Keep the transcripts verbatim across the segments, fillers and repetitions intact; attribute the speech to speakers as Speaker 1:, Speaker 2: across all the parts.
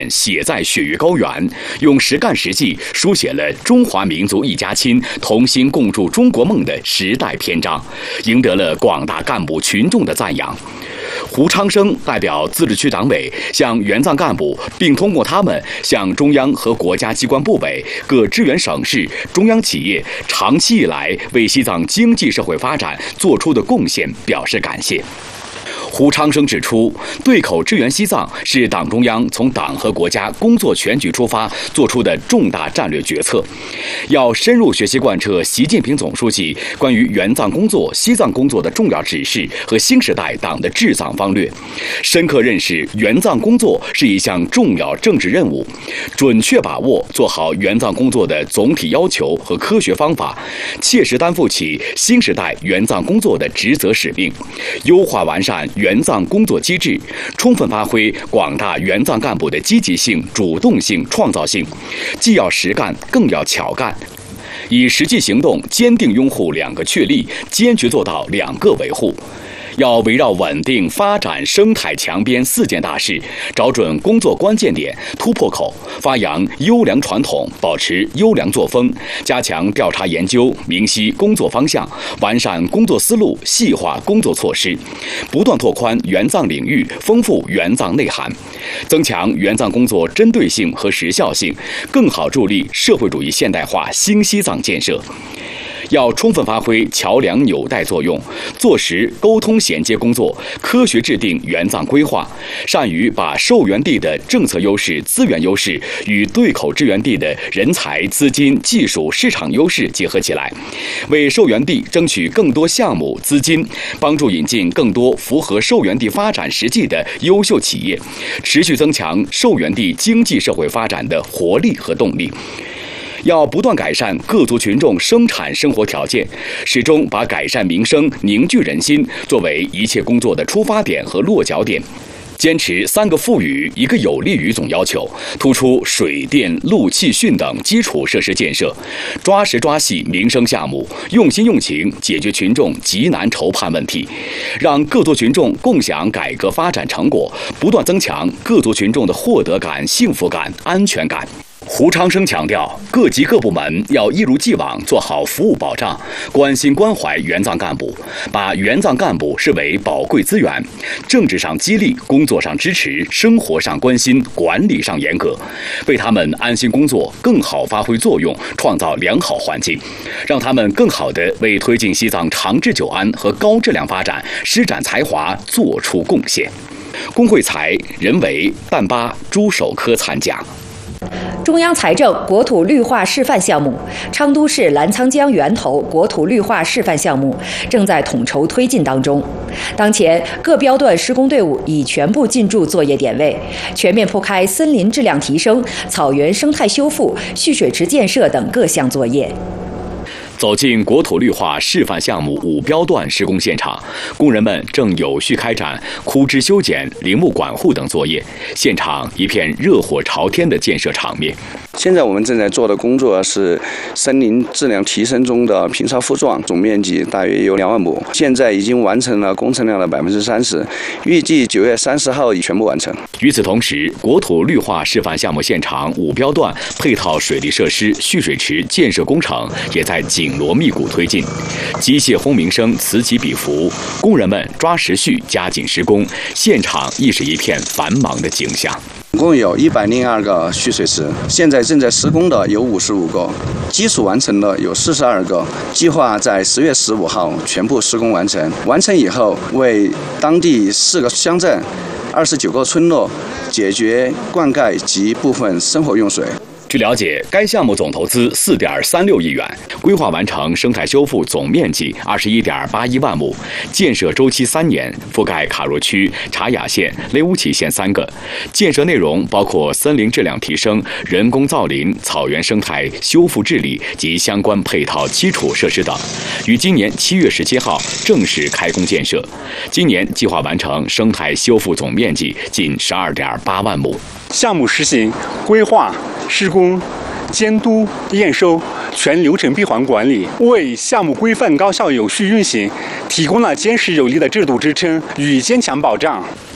Speaker 1: 写在血域高原，用实干实际书写了中华民族一家亲、同心共筑中国梦的时代篇章，赢得了广大干部群众的赞扬。胡昌生代表自治区党委向援藏干部，并通过他们向中央和国家机关部委、各支援省市、中央企业长期以来为西藏经济社会发展做出的贡献表示感谢。胡昌生指出，对口支援西藏是党中央从党和国家工作全局出发做出的重大战略决策，要深入学习贯彻习近平总书记关于援藏工作、西藏工作的重要指示和新时代党的治藏方略，深刻认识援藏工作是一项重要政治任务，准确把握做好援藏工作的总体要求和科学方法，切实担负起新时代援藏工作的职责使命，优化完善援藏工作机制，充分发挥广大援藏干部的积极性、主动性、创造性，既要实干，更要巧干，以实际行动坚定拥护两个确立，坚决做到两个维护。要围绕稳定发展生态强边四件大事，找准工作关键点、突破口，发扬优良传统，保持优良作风，加强调查研究，明晰工作方向，完善工作思路，细化工作措施，不断拓宽援藏领域，丰富援藏内涵，增强援藏工作针对性和时效性，更好助力社会主义现代化新西藏建设。要充分发挥桥梁纽带作用，做实沟通衔接工作，科学制定援藏规划，善于把受援地的政策优势、资源优势与对口支援地的人才、资金、技术、市场优势结合起来，为受援地争取更多项目、资金，帮助引进更多符合受援地发展实际的优秀企业，持续增强受援地经济社会发展的活力和动力。要不断改善各族群众生产生活条件，始终把改善民生、凝聚人心作为一切工作的出发点和落脚点，坚持三个富裕、一个有利于总要求，突出水电、路、气、汛等基础设施建设，抓实抓细民生项目，用心用情解决群众急难愁盼问题，让各族群众共享改革发展成果，不断增强各族群众的获得感、幸福感、安全感。胡昌生强调，各级各部门要一如既往做好服务保障，关心关怀援藏干部，把援藏干部视为宝贵资源，政治上激励，工作上支持，生活上关心，管理上严格，为他们安心工作更好发挥作用创造良好环境，让他们更好地为推进西藏长治久安和高质量发展施展才华做出贡献。龚慧才、任维、半巴、朱守科参讲。
Speaker 2: 中央财政国土绿化示范项目、昌都市澜沧江源头国土绿化示范项目正在统筹推进当中。当前各标段施工队伍已全部进驻作业点位，全面铺开森林质量提升、草原生态修复、蓄水池建设等各项作业。
Speaker 1: 走进国土绿化示范项目五标段施工现场，工人们正有序开展枯枝修剪、林木管护等作业，现场一片热火朝天的建设场面。
Speaker 3: 现在我们正在做的工作是森林质量提升中的平沙复壮，总面积大约有两万亩，现在已经完成了工程量的百分之三十，预计九月三十号已全部完成。
Speaker 1: 与此同时，国土绿化示范项目现场五标段配套水利设施、蓄水池建设工程也在紧锣密鼓推进，机械轰鸣声此起彼伏，工人们抓时序加紧施工，现场亦是一片繁忙的景象。
Speaker 3: 总共有一百零二个蓄水池，现在正在施工的有五十五个，基础完成的有四十二个，计划在十月十五号全部施工完成。完成以后，为当地四个乡镇、二十九个村落解决灌溉及部分生活用水。
Speaker 1: 据了解，该项目总投资四点三六亿元，规划完成生态修复总面积二十一点八一万亩，建设周期三年，覆盖卡若区、察雅县、雷乌齐县三个。建设内容包括森林质量提升、人工造林、草原生态修复治理及相关配套基础设施等，于今年七月十七号正式开工建设。今年计划完成生态修复总面积近十二点八万亩。
Speaker 4: 项目实行规划、施工、监督、验收全流程闭环管理，为项目规范高效有序运行提供了坚实有力的制度支撑与坚强保障。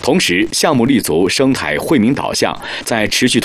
Speaker 1: 同时，项目立足生态惠民导向，在持续